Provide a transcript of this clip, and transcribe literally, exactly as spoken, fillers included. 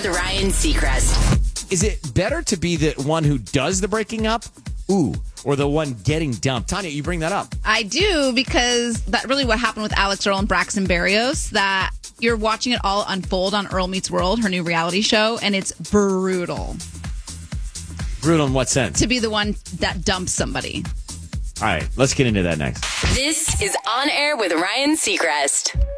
with Ryan Seacrest. Is it better to be the one who does the breaking up? Ooh. Or the one getting dumped? Tanya, you bring that up. I do, because that really what happened with Alex Earl and Braxton Berrios, that you're watching it all unfold on Earl Meets World, her new reality show, and it's brutal. Brutal in what sense? To be the one that dumps somebody. All right, let's get into that next. This is On Air with Ryan Seacrest.